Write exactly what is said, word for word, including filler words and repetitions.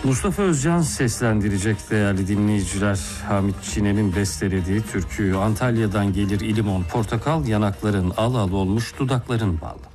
Mustafa Özcan seslendirecek değerli dinleyiciler. Hamit Çinen'in bestelediği türküyü Antalya'dan gelir ilimon portakal, yanakların al al olmuş, dudakların bal.